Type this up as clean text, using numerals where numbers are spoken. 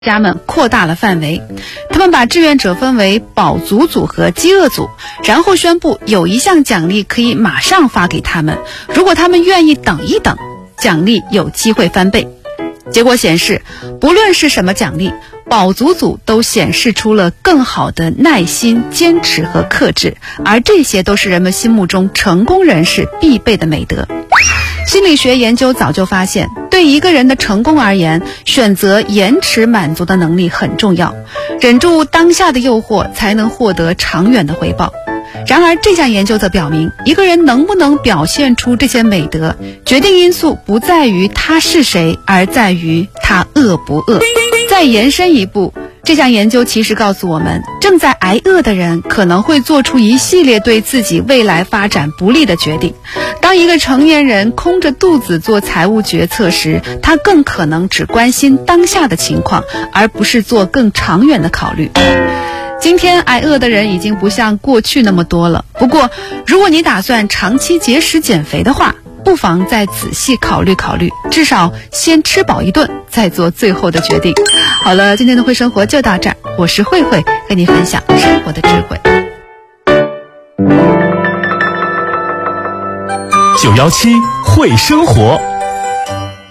家们扩大了范围，他们把志愿者分为饱足组和饥饿组，然后宣布有一项奖励可以马上发给他们，如果他们愿意等一等，奖励有机会翻倍。结果显示，不论是什么奖励，饱足组都显示出了更好的耐心、坚持和克制，而这些都是人们心目中成功人士必备的美德。心理学研究早就发现，对一个人的成功而言，选择延迟满足的能力很重要，忍住当下的诱惑才能获得长远的回报。然而这项研究则表明，一个人能不能表现出这些美德，决定因素不在于他是谁，而在于他饿不饿。再延伸一步，这项研究其实告诉我们，正在挨饿的人可能会做出一系列对自己未来发展不利的决定。当一个成年人空着肚子做财务决策时，他更可能只关心当下的情况，而不是做更长远的考虑。今天挨饿的人已经不像过去那么多了，不过如果你打算长期节食减肥的话，不妨再仔细考虑考虑，至少先吃饱一顿，再做最后的决定。好了，今天的会生活就到这儿，我是慧慧，跟你分享生活的智慧。 917会生活。